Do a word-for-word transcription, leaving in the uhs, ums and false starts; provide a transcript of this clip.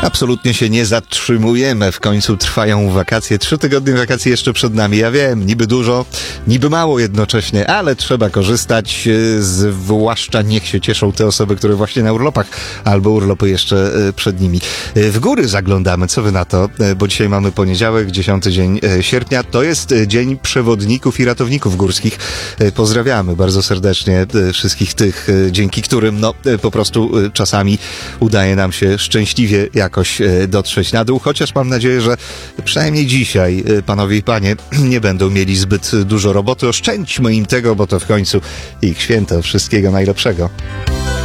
Absolutnie się nie zatrzymujemy. W końcu trwają wakacje. Trzy tygodnie wakacji jeszcze przed nami. Ja wiem, niby dużo, niby mało jednocześnie, ale trzeba korzystać. Zwłaszcza niech się cieszą te osoby, które właśnie na urlopach albo urlopy jeszcze przed nimi. W góry zaglądamy. Co wy na to? Bo dzisiaj mamy poniedziałek, dziesiąty dzień sierpnia. To jest Dzień Przewodników i Ratowników Górskich. Pozdrawiamy bardzo serdecznie wszystkich tych, dzięki którym no po prostu czasami udaje nam się szczęśliwie jakoś dotrzeć na dół, chociaż mam nadzieję, że przynajmniej dzisiaj panowie i panie nie będą mieli zbyt dużo roboty. Oszczędźmy im tego, bo to w końcu ich święto. Wszystkiego najlepszego.